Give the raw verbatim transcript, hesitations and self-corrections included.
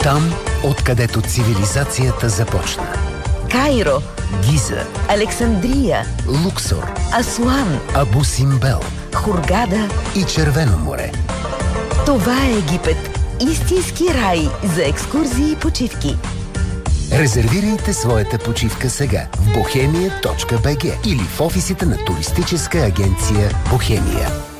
Там, откъдето цивилизацията започна. Кайро, Гиза, Александрия, Луксор, Асуан, Абу Симбел Хургада и Червено море. Това е Египет. Истински рай за екскурзии и почивки. Резервирайте своята почивка сега в бохемия точка бг или в офисите на туристическа агенция Бохемия.